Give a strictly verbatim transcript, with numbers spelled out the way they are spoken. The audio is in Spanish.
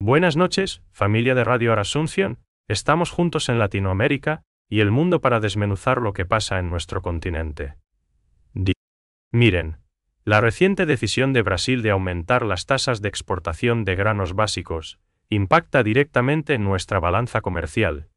Buenas noches, familia de Radio Asunción. Estamos juntos en Latinoamérica y el mundo para desmenuzar lo que pasa en nuestro continente. Di- Miren, la reciente decisión de Brasil de aumentar las tasas de exportación de granos básicos impacta directamente en nuestra balanza comercial,